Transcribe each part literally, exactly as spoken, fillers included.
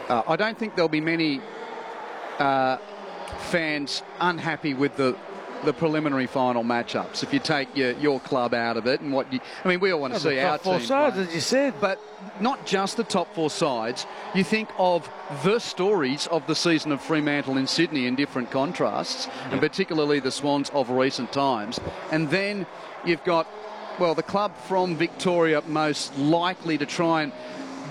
Uh, I don't think there'll be many uh, fans unhappy with the the preliminary final matchups. If you take your, your club out of it and what you, I mean, we all want to yeah, see our top four team sides, play. as you said, but not just the top four sides. You think of the stories of the season of Fremantle in Sydney in different contrasts, yep. and particularly the Swans of recent times. And then you've got, well, the club from Victoria most likely to try and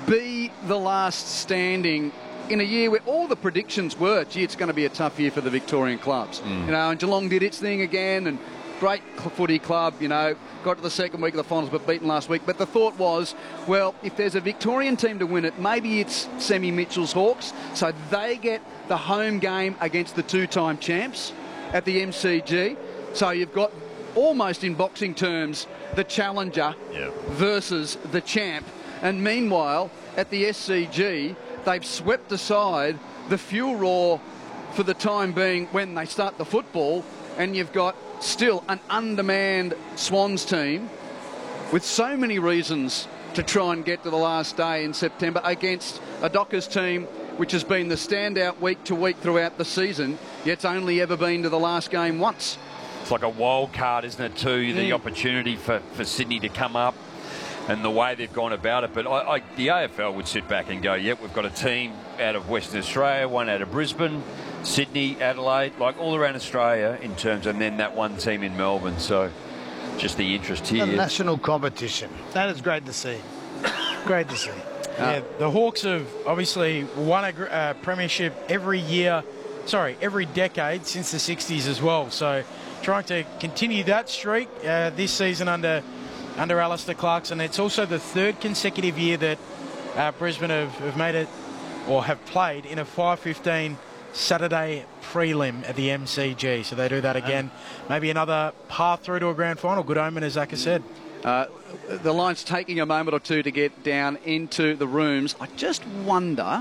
be the last standing in a year where all the predictions were, gee, it's going to be a tough year for the Victorian clubs. Mm. You know, and Geelong did its thing again, and great footy club, you know, got to the second week of the finals but beaten last week. But the thought was, well, if there's a Victorian team to win it, maybe it's Semi Mitchell's Hawks, so they get the home game against the two-time champs at the M C G. So you've got almost in boxing terms the challenger yeah. versus the champ. And meanwhile, at the S C G, they've swept aside the fuel roar for the time being when they start the football, and you've got still an undermanned Swans team with so many reasons to try and get to the last day in September against a Dockers team which has been the standout week to week throughout the season, yet it's only ever been to the last game once. It's like a wild card, isn't it, too? The mm. opportunity for, for Sydney to come up and the way they've gone about it. But I, I, the A F L would sit back and go, yep, we've got a team out of Western Australia, one out of Brisbane, Sydney, Adelaide, like all around Australia in terms of, and then that one team in Melbourne. So just the interest here. The national competition. That is great to see. Great to see. Yeah, the Hawks have obviously won a uh, premiership every year, sorry, every decade since the sixties as well. So trying to continue that streak uh, this season under under Alistair Clarkson. It's also the third consecutive year that uh, Brisbane have, have made it or have played in a five fifteen Saturday prelim at the M C G. So they do that again. Maybe another path through to a grand final. Good omen, as Zach has said. Uh, the Lions taking a moment or two to get down into the rooms. I just wonder...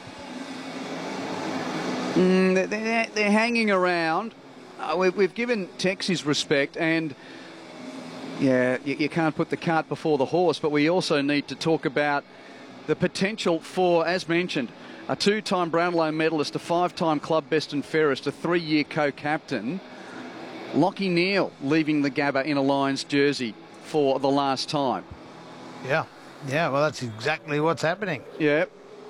Mm, they're, they're hanging around. Uh, we've, we've given Tex his respect, and yeah, you, you can't put the cart before the horse, but we also need to talk about the potential for, as mentioned, a two-time Brownlow medalist, a five-time club best and fairest, a three-year co-captain, Lachie Neale leaving the Gabba in a Lions jersey for the last time. Yeah, yeah, well, that's exactly what's happening. Yeah,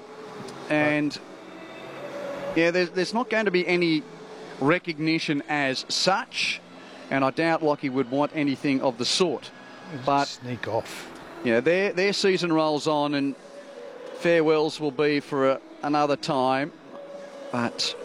and yeah, there's, there's not going to be any recognition as such, and I doubt Lachie would want anything of the sort. But sneak off. Yeah, their their season rolls on, and farewells will be for a, another time. But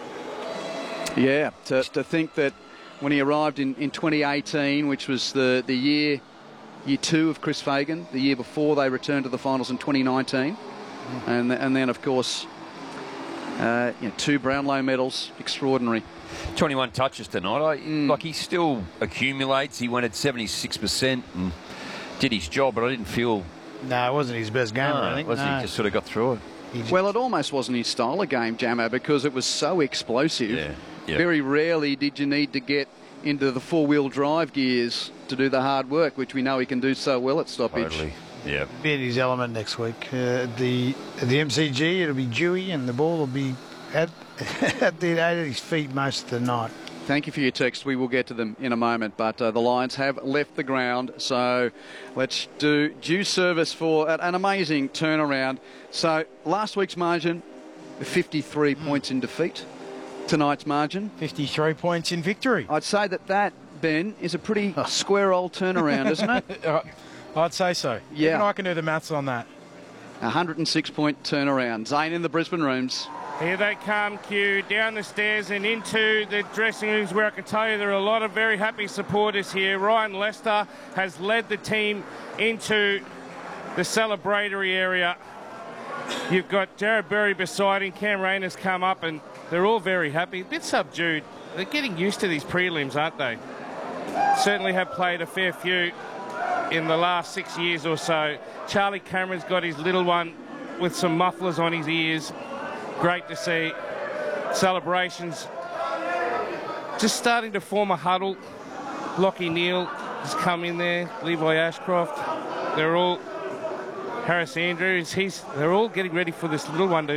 yeah, to to think that when he arrived in, in twenty eighteen, which was the the year year two of Chris Fagan, the year before they returned to the finals in twenty nineteen, mm. and and then of course. Uh, you know, two Brownlow medals, extraordinary. twenty-one touches tonight. I, mm. Like, he still accumulates. He went at seventy-six percent and did his job, but I didn't feel... No, it wasn't his best game, no, I think. Wasn't no. He just sort of got through it. Just... Well, it almost wasn't his style of game, Jamo, because it was so explosive. Yeah. Yep. Very rarely did you need to get into the four-wheel drive gears to do the hard work, which we know he can do so well at stoppage. Totally. Yeah, be in his element next week. Uh, the at the M C G, it'll be dewy, and the ball will be at at the at his feet most of the night. Thank you for your text. We will get to them in a moment, but uh, the Lions have left the ground, so let's do due service for an amazing turnaround. So last week's margin, fifty-three mm. points in defeat. Tonight's margin, fifty-three points in victory. I'd say that that, Ben, is a pretty square old turnaround, isn't it? I'd say so. Yeah. Even I can do the maths on that. one hundred six point turnaround. Zane in the Brisbane rooms. Here they come, Q, down the stairs and into the dressing rooms, where I can tell you there are a lot of very happy supporters here. Ryan Lester has led the team into the celebratory area. You've got Jared Berry beside him. Cam Rain has come up, and they're all very happy. A bit subdued. They're getting used to these prelims, aren't they? Certainly have played a fair few in the last six years or so. Charlie Cameron's got his little one with some mufflers on his ears. Great to see. Celebrations just starting to form a huddle. Lachie Neale has come in there. Levi Ashcroft. They're all... Harris Andrews. He's, they're all getting ready for this little one to